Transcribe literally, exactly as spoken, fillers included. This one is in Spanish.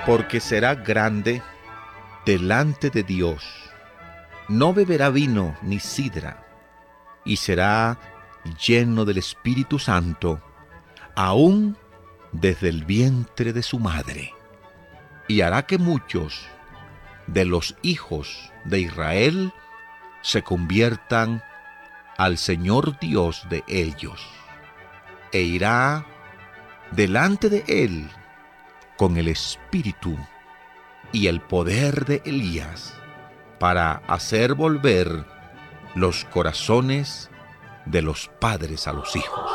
porque será grande delante de Dios. No beberá vino ni sidra, y será lleno del Espíritu Santo, aún desde el vientre de su madre. Y hará que muchos de los hijos de Israel se conviertan al Señor Dios de ellos, e irá delante de él con el espíritu y el poder de Elías, para hacer volver los corazones de los padres a los hijos,